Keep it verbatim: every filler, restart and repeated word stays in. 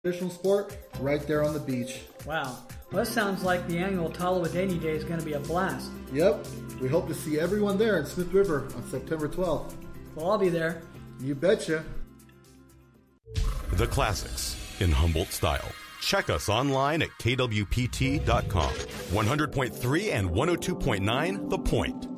traditional sport right there on the beach. Wow. Well, that sounds like the annual Talawadeni Day is going to be a blast. Yep. We hope to see everyone there in Smith River on September twelfth. Well, I'll be there. You betcha. The classics in Humboldt style. Check us online at K W P T dot com. one hundred point three and one oh two point nine The Point.